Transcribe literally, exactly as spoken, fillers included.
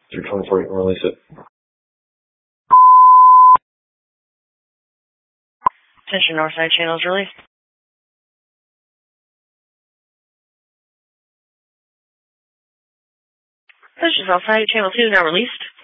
three twenty-four, you can release it. Attention, Northside channels released. Attention, Southside channel two now released.